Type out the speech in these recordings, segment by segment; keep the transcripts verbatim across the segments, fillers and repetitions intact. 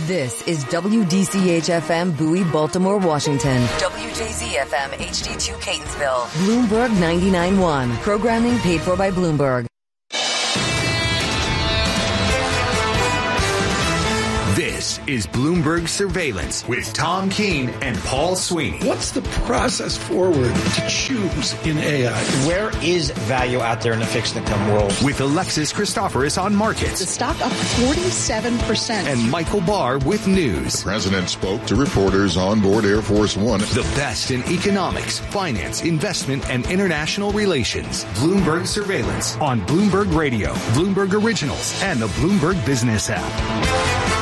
This is W D C H F M Bowie, Baltimore, Washington. W J Z F M H D two Catonsville. Bloomberg ninety-nine point one. Programming paid for by Bloomberg. This is Bloomberg Surveillance with Tom Keene and Paul Sweeney. What's the process forward to choose in A I? Where is value out there in the fixed income world? With Alexis Christoforous on markets. The stock up forty-seven percent. And Michael Barr with news. The president spoke to reporters on board Air Force One. The best in economics, finance, investment, and international relations. Bloomberg Surveillance on Bloomberg Radio, Bloomberg Originals, and the Bloomberg Business app.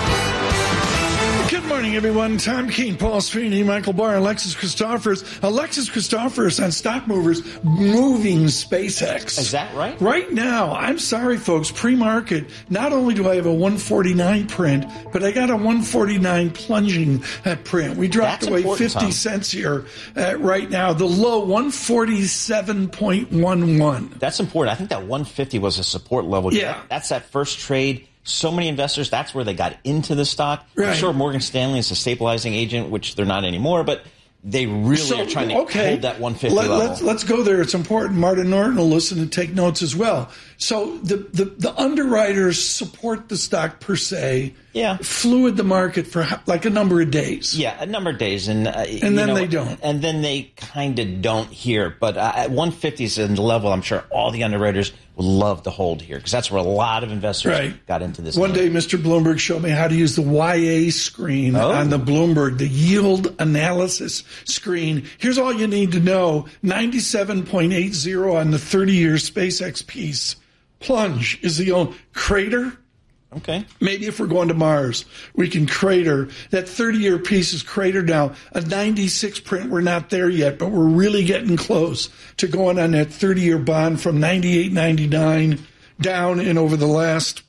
Good morning, everyone. Tom Keene, Paul Sweeney, Michael Barr, Alexis Christoforous. Alexis Christoforous on Stock Movers moving SpaceX. Is that right? Right now, I'm sorry, folks, pre-market, not only do I have a one forty-nine print, but I got a one forty-nine plunging uh, print. We dropped That's away fifty Tom. cents here uh, right now. The low, one forty-seven point one one. That's important. I think that one fifty was a support level. Yeah. That's that first trade. So many investors, that's where they got into the stock. Right. I'm sure Morgan Stanley is a stabilizing agent, which they're not anymore, but they really so, are trying to okay. hold that one fifty Let, level. Let's, let's go there. It's important. Martin Norton will listen and take notes as well. So the, the, the underwriters support the stock per se. Yeah. Fluid the market for like a number of days. Yeah, a number of days. And, uh, and then know, they don't. And then they kind of don't here. But uh, at one fifty is the level I'm sure all the underwriters would love to hold here because that's where a lot of investors right. got into this. One game. day, Mister Bloomberg showed me how to use the Y A screen oh. on the Bloomberg, the yield analysis screen. Here's all you need to know. ninety-seven point eight zero on the thirty-year SpaceX piece. Plunge is the only crater. Okay. Maybe if we're going to Mars, we can crater. That thirty-year piece is cratered now. A ninety-six print, we're not there yet, but we're really getting close to going on that thirty-year bond from ninety-eight ninety-nine down in over the last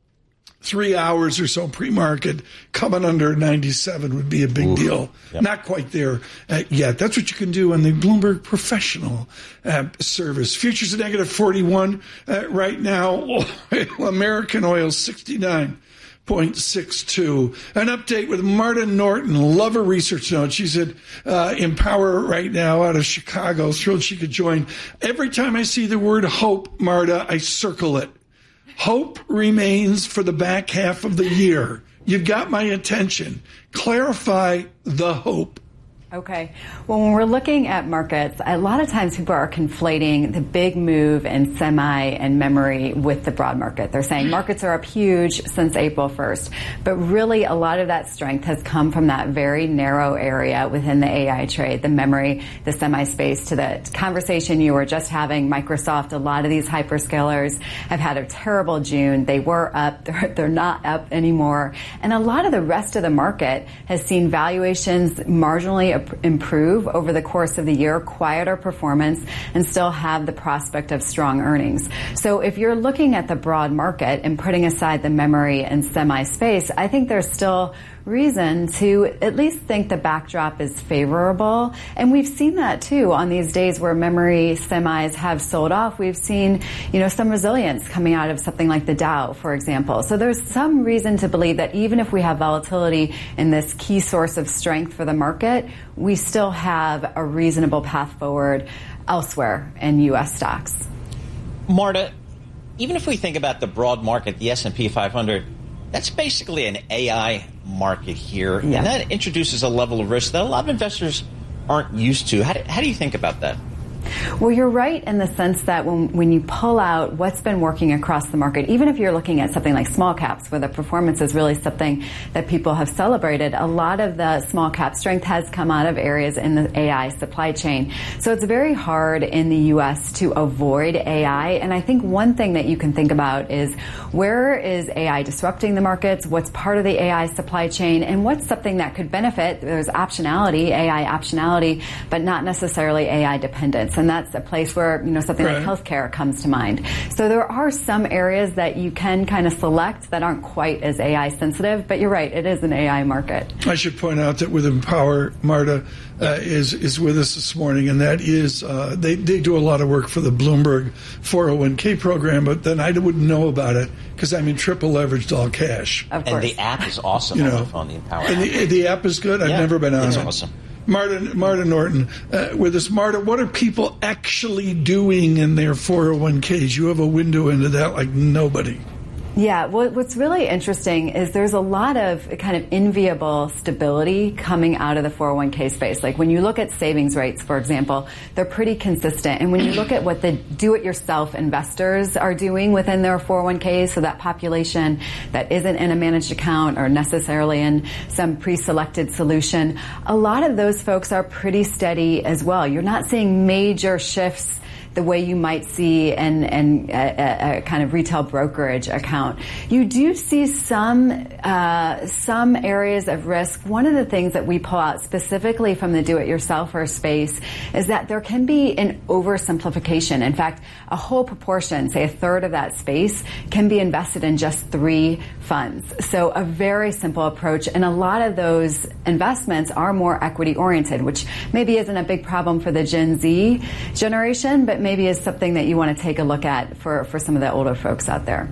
three hours or so pre-market. Coming under ninety-seven would be a big Oof. deal. Yep. Not quite there uh, yet. That's what you can do on the Bloomberg Professional uh, service. Futures at negative forty-one uh, right now. American oil sixty-nine point six two. An update with Martin Norton, Lover Research Note. She's at uh, Empower right now out of Chicago. Thrilled she could join. Every time I see the word hope, Marta, I circle it. Hope remains for the back half of the year. You've got my attention. Clarify the hope. Okay. Well, when we're looking at markets, a lot of times people are conflating the big move in semi and memory with the broad market. They're saying markets are up huge since April first. But really, a lot of that strength has come from that very narrow area within the A I trade, the memory, the semi space. To the conversation you were just having, Microsoft, a lot of these hyperscalers have had a terrible June. They were up. They're, they're not up anymore. And a lot of the rest of the market has seen valuations marginally improve over the course of the year, quieter performance, and still have the prospect of strong earnings. So if you're looking at the broad market and putting aside the memory and semi space, I think there's still reason to at least think the backdrop is favorable. And we've seen that too on these days where memory semis have sold off. We've seen, you know, some resilience coming out of something like the Dow, for example. So there's some reason to believe that even if we have volatility in this key source of strength for the market, we still have a reasonable path forward elsewhere in U S stocks. Marta, even if we think about the broad market, the S and P five hundred, that's basically an A I market here. Yeah. And that introduces a level of risk that a lot of investors aren't used to. How do, how do you think about that? Well, you're right in the sense that when, when you pull out what's been working across the market, even if you're looking at something like small caps, where the performance is really something that people have celebrated, a lot of the small cap strength has come out of areas in the A I supply chain. So it's very hard in the U S to avoid A I. And I think one thing that you can think about is where is A I disrupting the markets? What's part of the A I supply chain? And what's something that could benefit? There's optionality, A I optionality, but not necessarily A I dependence. markets, and that's a place where, you know, something right. like healthcare comes to mind. So there are some areas that you can kind of select that aren't quite as A I sensitive, but you're right, it is an A I market. I should point out that with Empower, Marta uh, is is with us this morning, and that is, uh, they, they do a lot of work for the Bloomberg four oh one k program, but then I wouldn't know about it because I'm in triple leveraged all cash. Of course. And the app is awesome you on know, the phone, the Empower and app. the, the app is good. I've yeah, never been on it's it. Awesome. Marta, Marta Norton, uh, with us. Marta, what are people actually doing in their four oh one k's? You have a window into that like nobody. Yeah, well, what's really interesting is there's a lot of kind of enviable stability coming out of the four oh one k space. Like when you look at savings rates, for example, they're pretty consistent. And when you look at what the do-it-yourself investors are doing within their four oh one k's, so that population that isn't in a managed account or necessarily in some pre-selected solution, a lot of those folks are pretty steady as well. You're not seeing major shifts the way you might see in, in a, a kind of retail brokerage account. You do see some uh, some areas of risk. One of the things that we pull out specifically from the do-it-yourselfer space is that there can be an oversimplification. In fact, a whole proportion, say a third of that space, can be invested in just three funds. So a very simple approach, and a lot of those investments are more equity-oriented, which maybe isn't a big problem for the Gen Z generation, but maybe is something that you want to take a look at for, for some of the older folks out there.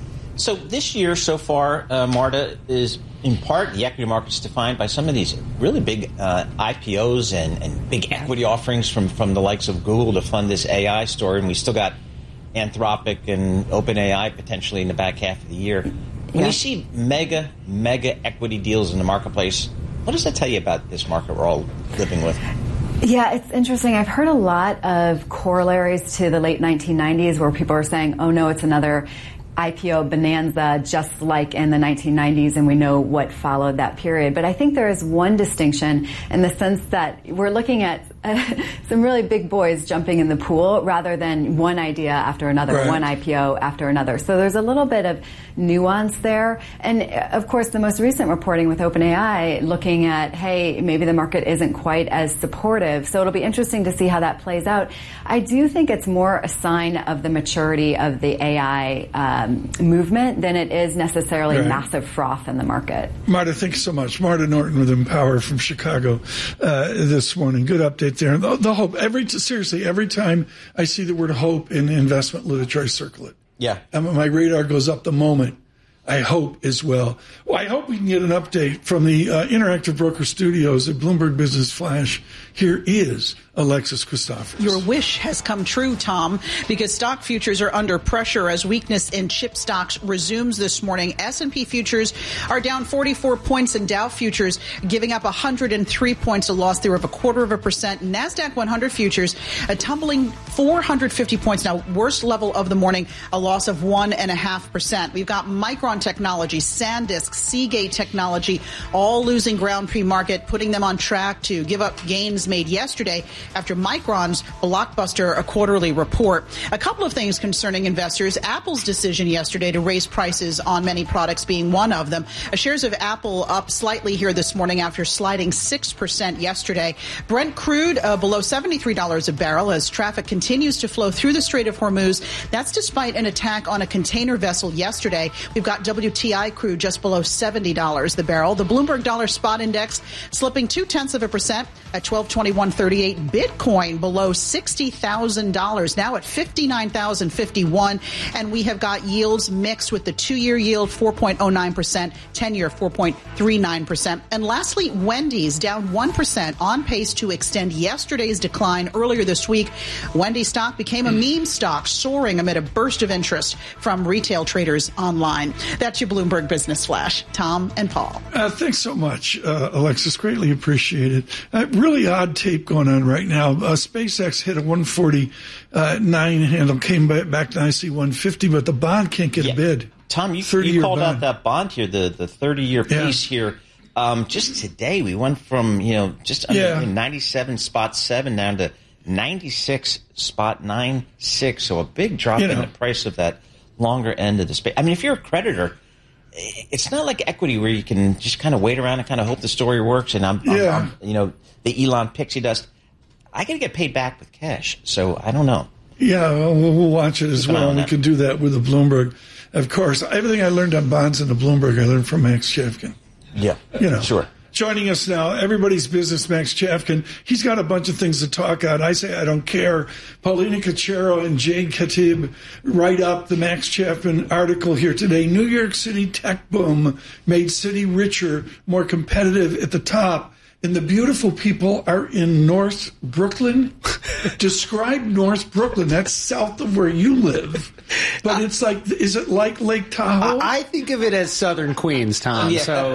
So this year so far, uh, Marta, is in part the equity market's defined by some of these really big uh, I P Os and, and big equity offerings from, from the likes of Google to fund this A I story, and we still got Anthropic and OpenAI potentially in the back half of the year. When yeah. you see mega, mega equity deals in the marketplace, what does that tell you about this market we're all living with? Yeah, it's interesting. I've heard a lot of corollaries to the late nineteen nineties where people are saying, oh no, it's another I P O bonanza just like in the nineteen nineties, and we know what followed that period. But I think there is one distinction in the sense that we're looking at uh, some really big boys jumping in the pool rather than one idea after another, right. one I P O after another. So there's a little bit of nuance there. And of course, the most recent reporting with OpenAI looking at, hey, maybe the market isn't quite as supportive. So it'll be interesting to see how that plays out. I do think it's more a sign of the maturity of the A I um, movement than it is necessarily right. massive froth in the market. Marta, thanks so much. Marta Norton with Empower from Chicago uh, this morning. Good update there. The, the hope, every seriously, every time I see the word hope in investment literature, I circle it. Yeah. And my radar goes up the moment. I hope as well. Well, I hope we can get an update from the uh, Interactive Broker Studios at Bloomberg Business Flash. Here is Alexis Christophers. Your wish has come true, Tom, because stock futures are under pressure as weakness in chip stocks resumes this morning. S and P futures are down forty-four points and Dow futures giving up one hundred three points, a loss there of a quarter of a percent. NASDAQ one hundred futures uh, tumbling four hundred fifty points. Now, worst level of the morning, a loss of one and a half percent. We've got Micron Technology, SanDisk, Seagate Technology, all losing ground pre-market, putting them on track to give up gains made yesterday after Micron's blockbuster a quarterly report. A couple of things concerning investors. Apple's decision yesterday to raise prices on many products being one of them. Shares of Apple up slightly here this morning after sliding six percent yesterday. Brent crude uh, below seventy-three dollars a barrel as traffic continues to flow through the Strait of Hormuz. That's despite an attack on a container vessel yesterday. We've got W T I crude just below seventy dollars the barrel. The Bloomberg Dollar Spot Index slipping two-tenths of a percent at twelve twenty-one thirty-eight. Bitcoin below sixty thousand dollars, now at fifty-nine thousand fifty-one. And we have got yields mixed with the two-year yield, four point oh nine percent, ten-year, four point three nine percent. And lastly, Wendy's down one percent, on pace to extend yesterday's decline earlier this week. Wendy's stock became a meme stock, soaring amid a burst of interest from retail traders online. That's your Bloomberg Business Flash. Tom and Paul. Uh, thanks so much, uh, Alexis. Greatly appreciated. Uh, really odd tape going on right now. Uh, SpaceX hit a one forty-nine handle, came back nicely one fifty, but the bond can't get yeah. a bid. Tom, you, you called bond. out that bond here, the the thirty-year yeah. piece here. Um, just today, we went from you know just under yeah. ninety-seven spot seven down to ninety-six spot nine six. So a big drop you in know. the price of that longer end of the space. I mean, if you're a creditor, it's not like equity where you can just kind of wait around and kind of hope the story works. And I'm, yeah. I'm, I'm you know, the Elon pixie dust. I got to get paid back with cash. So I don't know. Yeah, well, we'll watch it as well. And we can do that with the Bloomberg. Of course, everything I learned on bonds and the Bloomberg, I learned from Max Chafkin. Yeah, you know, sure. Joining us now, everybody's business, Max Chafkin. He's got a bunch of things to talk about. I say I don't care. Paulina Cachero and Jade Khatib write up the Max Chafkin article here today. New York City tech boom made city richer, more competitive at the top. And the beautiful people are in North Brooklyn. Describe North Brooklyn. That's south of where you live. But it's like, is it like Lake Tahoe? I think of it as Southern Queens, Tom. Yeah. So,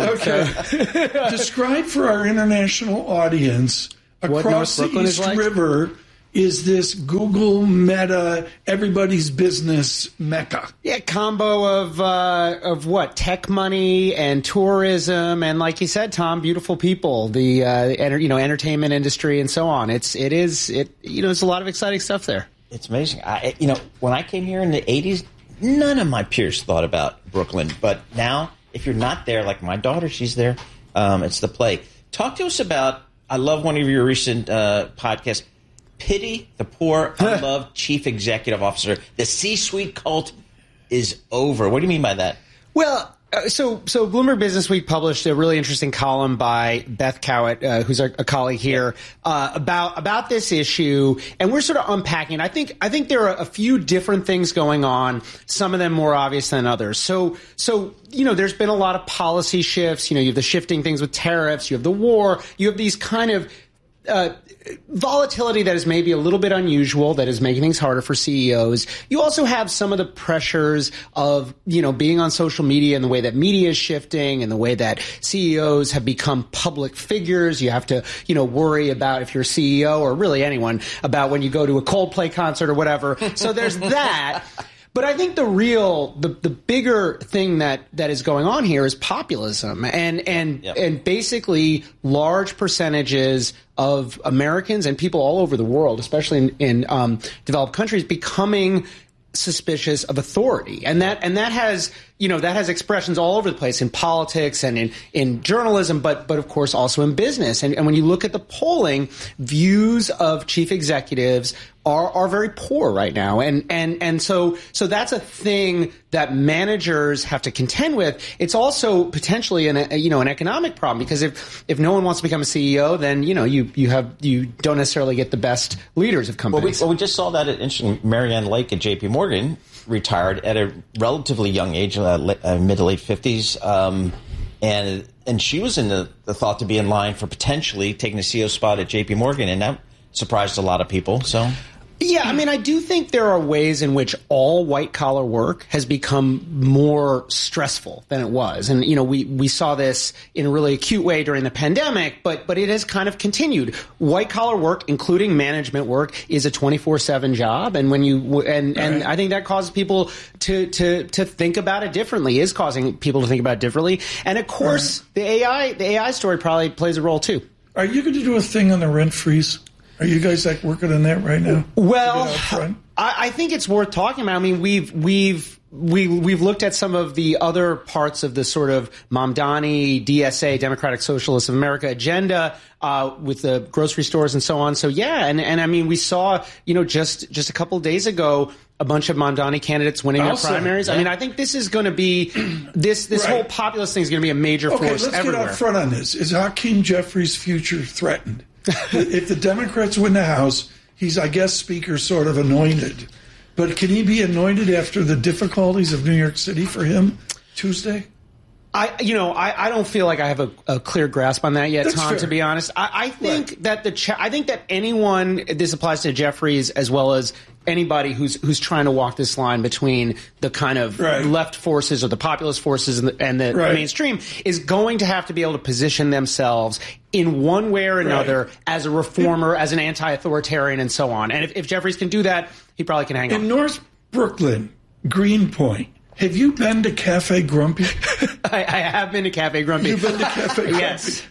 okay. uh, Describe for our international audience across the East like? River is this Google, Meta, everybody's business mecca. Yeah, combo of uh, of what? Tech money and tourism, and like you said, Tom, beautiful people, the uh, enter, you know entertainment industry, and so on. It's it is it you know there's a lot of exciting stuff there. It's amazing. I you know when I came here in the eighties, none of my peers thought about Brooklyn, but now if you're not there, like my daughter, she's there. Um, it's the plague. Talk to us about. I love one of your recent uh, podcasts. Pity the poor, unloved chief executive officer. The C-suite cult is over. What do you mean by that? Well, uh, so so Bloomberg Business Week published a really interesting column by Beth Cowett, uh, who's a, a colleague here, uh, about about this issue, and we're sort of unpacking. I think I think there are a few different things going on. Some of them more obvious than others. So so. You know, there's been a lot of policy shifts. You know, you have the shifting things with tariffs. You have the war. You have these kind of uh, volatility that is maybe a little bit unusual, that is making things harder for C E Os. You also have some of the pressures of, you know, being on social media and the way that media is shifting and the way that C E Os have become public figures. You have to, you know, worry about, if you're a C E O or really anyone, about when you go to a Coldplay concert or whatever. So there's that. But I think the real, the, the bigger thing that, that is going on here is populism, and and yep. and basically large percentages of Americans and people all over the world, especially in, in um, developed countries, becoming suspicious of authority, and that and that has you know that has expressions all over the place in politics and in, in journalism, but but of course also in business. And, and when you look at the polling, views of chief executives are are very poor right now, and and and so so that's a thing that managers have to contend with. It's also potentially an a, you know an economic problem, because if if no one wants to become a C E O, then you know you you have you don't necessarily get the best leaders of companies. Well, we, well, we just saw that at interesting. Marianne Lake at J P Morgan retired at a relatively young age, uh, uh, mid to late fifties, um, and and she was in the, the thought to be in line for potentially taking a C E O spot at J P Morgan, and that surprised a lot of people. So. Yeah, I mean, I do think there are ways in which all white-collar work has become more stressful than it was. And, you know, we, we saw this in a really acute way during the pandemic, but but it has kind of continued. White-collar work, including management work, is a twenty-four seven job. And when you and, and I think that causes people to, to, to think about it differently, is causing people to think about it differently. And, of course, right. the A I the A I story probably plays a role, too. Are you going to do a thing on the rent freeze? Are you guys like working on that right now? Well, I, I think it's worth talking about. I mean, we've we've we we've looked at some of the other parts of the sort of Mamdani, D S A, Democratic Socialists of America agenda uh, with the grocery stores and so on. So yeah, and and I mean, we saw you know just just a couple of days ago a bunch of Mamdani candidates winning their primaries. Yeah. I mean, I think this is going to be this this right. whole populist thing is going to be a major okay, force let's everywhere. Get out front on this. Is Hakeem Jeffries' future threatened? If the Democrats win the House, he's, I guess, Speaker sort of anointed. But can he be anointed after the difficulties of New York City for him Tuesday? I, you know, I, I don't feel like I have a, a clear grasp on that yet, That's Tom, fair. to be honest. I, I think right. that the, ch- I think that anyone, this applies to Jeffries as well as anybody who's, who's trying to walk this line between the kind of right. left forces or the populist forces and the, and the right. mainstream is going to have to be able to position themselves in one way or another right. as a reformer, as an anti-authoritarian, and so on. And if, if Jeffries can do that, he probably can hang in on. In North Brooklyn, Greenpoint, have you been to Cafe Grumpy? I, I have been to Cafe Grumpy. You've been to Cafe Grumpy? Yes.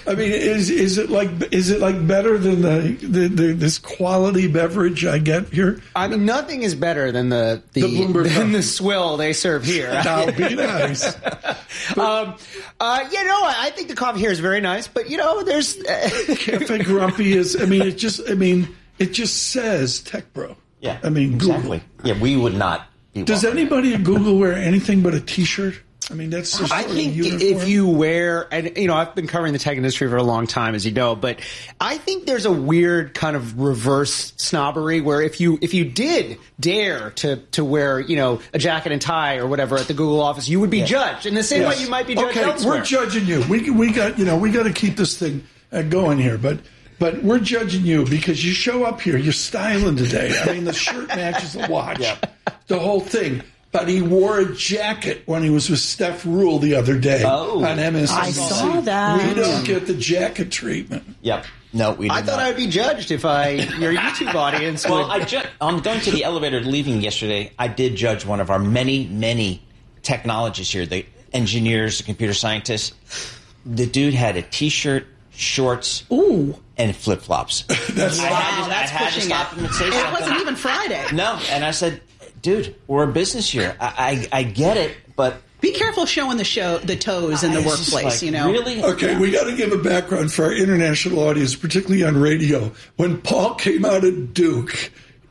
I mean, is is it like is it like better than the, the, the this quality beverage I get here? I mean, nothing is better than the the, The Bloomberg than the swill they serve here. Now, be nice. But, um, uh, you know, I think the coffee here is very nice, but you know, there's Cafe Grumpy is. I mean, it just. I mean, it just says Tech Bro. Yeah, I mean, Google. exactly. Yeah, we would not. Be Does anybody at Google wear anything but a T-shirt? I mean, that's just I sort of think uniform. if you wear, and you know, I've been covering the tech industry for a long time, as you know, but I think there's a weird kind of reverse snobbery where if you if you did dare to to wear, you know, a jacket and tie or whatever at the Google office, you would be Yeah. judged in the same Yes. way you might be judged okay, elsewhere. we're judging you. We we got you know we got to keep this thing uh, going here, but. But we're judging you because you show up here, you're styling today. I mean, the shirt matches the watch, Yep. the whole thing. But he wore a jacket when he was with Steph Rule the other day Oh. on M S N B C. I saw that. We don't get the jacket treatment. Yep. No, we. I did thought not. I would be judged if I your YouTube audience Well, would. I ju- I'm going to the elevator leaving yesterday. I did judge one of our many, many technologists here, the engineers, the computer scientists. The dude had a T-shirt, shorts, Ooh. and flip flops. That's I had to, that's I had to pushing stop it. him and say And something. it wasn't even Friday. No, and I said, "Dude, we're a business here. I, I, I get it, but Be careful showing the show the toes in the it's just workplace. like, you know, really? Okay, we got to give a background for our international audience, particularly on radio. When Paul came out of Duke,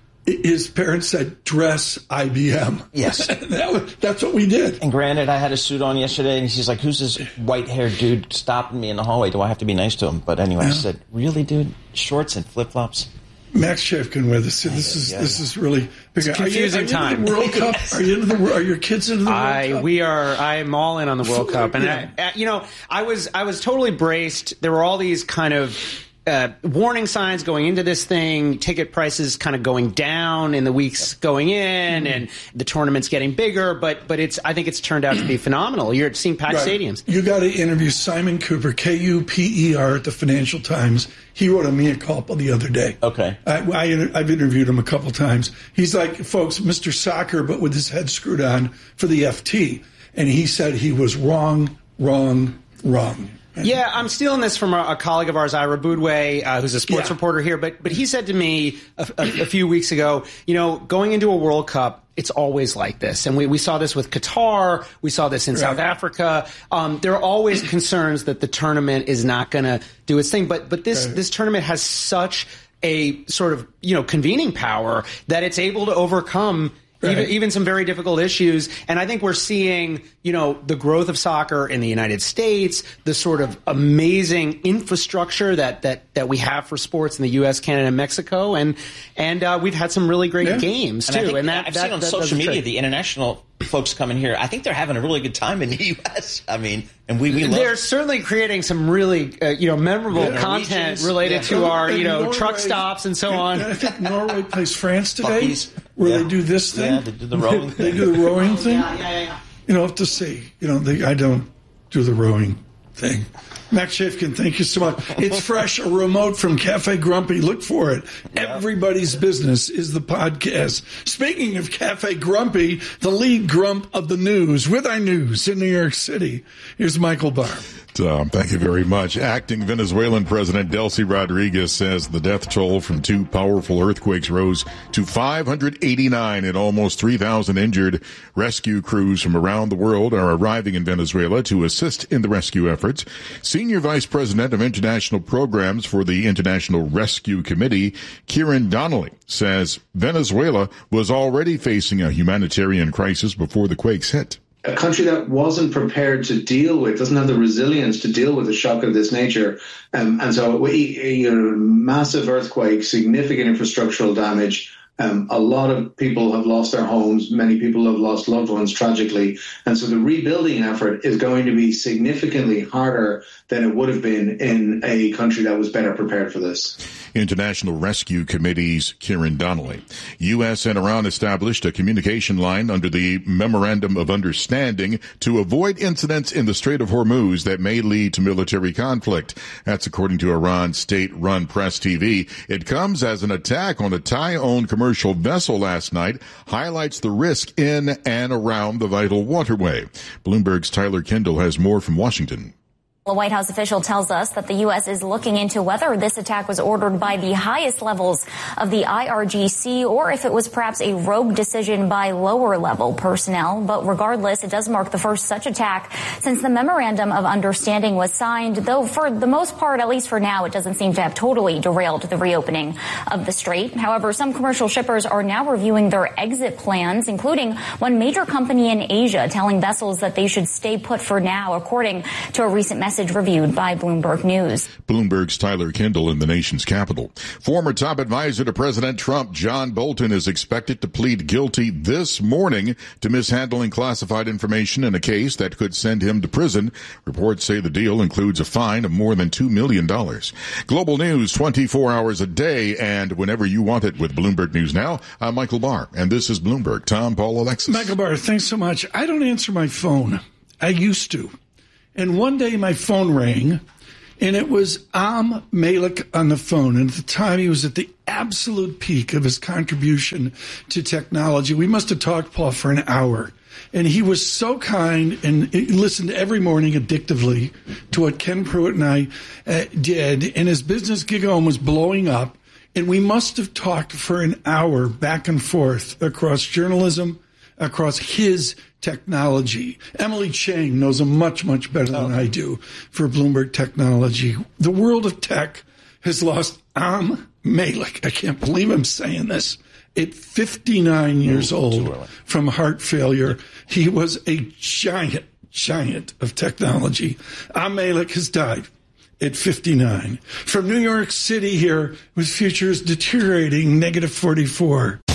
his parents said, dress I B M. Yes. that was, that's what we did. And granted, I had a suit on yesterday, and she's like, "Who's this white-haired dude stopping me in the hallway? Do I have to be nice to him?" But anyway, I said, "Really, dude? Shorts and flip flops." Max Shafkin with us. This is yeah, this yeah. is really big. It's a confusing are you, are you time. into the World Cup? Are you into the? Wor- Are your kids into the World I Cup? we are I am all in on the World Cup, and Yeah. I, uh, you know I was I was totally braced. There were all these kind of uh, warning signs going into this thing. Ticket prices kind of going down in the weeks going in, and the tournament's getting bigger. But but it's I think it's turned out to be phenomenal. You're seeing packed Right. stadiums. You got to interview Simon Cooper, K U P E R, at the Financial Times. He wrote a mea culpa the other day. Okay. I, I, I've interviewed him a couple times. He's like, folks, Mister Soccer, but with his head screwed on for the F T. And he said he was wrong, wrong, wrong. Yeah, I'm stealing this from a, a colleague of ours, Ira Boudway, uh, who's a sports Yeah. reporter here. But but he said to me a, a, a few weeks ago, you know, going into a World Cup, it's always like this. And we, we saw this with Qatar. We saw this in Right. South Africa. Um, there are always concerns that the tournament is not going to do its thing. But but this Right. this tournament has such a sort of, you know, convening power that it's able to overcome Right. even, even some very difficult issues. And I think we're seeing, you know, the growth of soccer in the United States, the sort of amazing infrastructure that, that, that we have for sports in the U S, Canada, and Mexico. And, and, uh, we've had some really great Yeah. games And too. I think and that, I've that, seen on that does social the media trick. the international folks coming here. I think they're having a really good time in the U S. I mean, and we, we love They're certainly creating some really, uh, you know, memorable Yeah. content Norwegians. related Yeah. to our, And you know, Norway- truck stops and so on. And I think Norway plays France today, Buckies. where Yeah. they do this thing. Yeah, they do the rowing They thing. do the rowing thing. yeah, yeah, yeah. You know, have to see. You know, they, I don't do the rowing thing. Max Shafkin, thank you so much. It's fresh, a remote from Cafe Grumpy. Look for it. Everybody's Business is the podcast. Speaking of Cafe Grumpy, the lead grump of the news with our news in New York City. Here's Michael Barr. Tom, thank you very much. Acting Venezuelan President Delcy Rodriguez says the death toll from two powerful earthquakes rose to five hundred eighty-nine and almost three thousand injured. Rescue crews from around the world are arriving in Venezuela to assist in the rescue efforts. Senior Vice President of International Programs for the International Rescue Committee, Kieran Donnelly, says Venezuela was already facing a humanitarian crisis before the quakes hit. A country that wasn't prepared to deal with, doesn't have the resilience to deal with a shock of this nature. Um, and so, we, you know, massive earthquake, significant infrastructural damage. Um, a lot of people have lost their homes. Many people have lost loved ones tragically. And so the rebuilding effort is going to be significantly harder than it would have been in a country that was better prepared for this. International Rescue Committee's Kieran Donnelly. U S and Iran established a communication line under the Memorandum of Understanding to avoid incidents in the Strait of Hormuz that may lead to military conflict. That's according to Iran's state-run Press T V. It comes as an attack on a Thai-owned commercial vessel last night highlights the risk in and around the vital waterway. Bloomberg's Tyler Kendall has more from Washington. A White House official tells us that the U S is looking into whether this attack was ordered by the highest levels of the I R G C or if it was perhaps a rogue decision by lower level personnel. But regardless, it does mark the first such attack since the Memorandum of Understanding was signed, though for the most part, at least for now, it doesn't seem to have totally derailed the reopening of the strait. However, some commercial shippers are now reviewing their exit plans, including one major company in Asia telling vessels that they should stay put for now, according to a recent message reviewed by Bloomberg News. Bloomberg's Tyler Kendall in the nation's capital. Former top advisor to President Trump, John Bolton, is expected to plead guilty this morning to mishandling classified information in a case that could send him to prison. Reports say the deal includes a fine of more than two million dollars. Global news twenty-four hours a day and whenever you want it with Bloomberg News Now. I'm Michael Barr, and this is Bloomberg. Tom, Paul, Alexis. Michael Barr, thanks so much. I don't answer my phone. I used to. And one day my phone rang, and it was Am Malik on the phone. And at the time, he was at the absolute peak of his contribution to technology. We must have talked, Paul, for an hour. And he was so kind and he listened every morning addictively to what Ken Pruitt and I uh, did. And his business gig home was blowing up. And we must have talked for an hour back and forth across journalism, across his technology. Emily Chang knows him much, much better than I do for Bloomberg Technology. The world of tech has lost Am Malik. I can't believe I'm saying this. At fifty-nine years Ooh, old from heart failure, he was a giant, giant of technology. Am Malik has died at fifty-nine. From New York City here, with futures deteriorating negative forty-four.